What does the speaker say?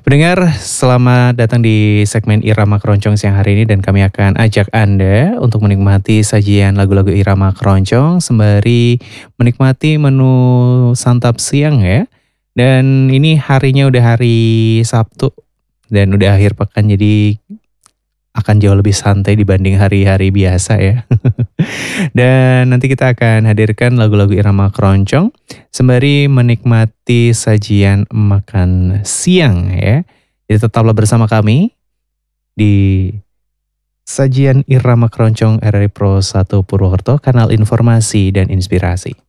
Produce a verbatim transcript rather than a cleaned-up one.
Pendengar, selamat datang di segmen Irama Keroncong siang hari ini dan kami akan ajak Anda untuk menikmati sajian lagu-lagu Irama Keroncong sembari menikmati menu santap siang ya. Dan ini harinya udah hari Sabtu dan udah akhir pekan jadi akan jauh lebih santai dibanding hari-hari biasa ya. Dan nanti kita akan hadirkan lagu-lagu Irama Keroncong sembari menikmati sajian makan siang ya. Jadi tetaplah bersama kami di sajian Irama Keroncong R R I Pro satu Purwokerto, kanal informasi dan inspirasi.